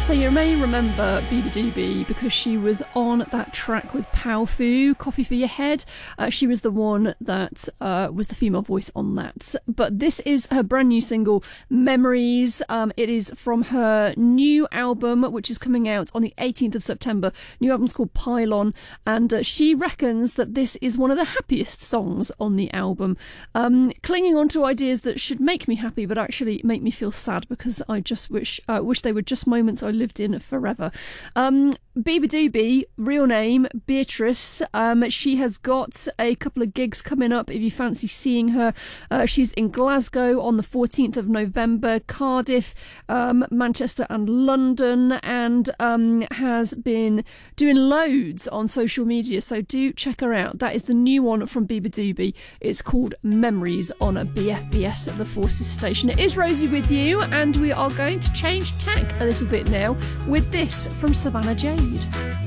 So you may remember Beabadoobee because she was on that track with Powfu, Coffee for Your Head. She was the one that was the female voice on that. But this is her brand new single, Memories. It is from her new album, which is coming out on the 18th of September. New album's called Pylon, and she reckons that this is one of the happiest songs on the album. Clinging on to ideas that should make me happy, but actually make me feel sad because I just wish they were just moments I lived in forever. Beabadoobee, real name Beatrice. She has got a couple of gigs coming up if you fancy seeing her. She's in Glasgow on the 14th of November, Cardiff, Manchester and London, and has been doing loads on social media, so do check her out. That is the new one from Beabadoobee. It's called Memories on a BFBS at the Forces station. It is Rosie with you, and we are going to change tack a little bit now with this from Savannah Jade.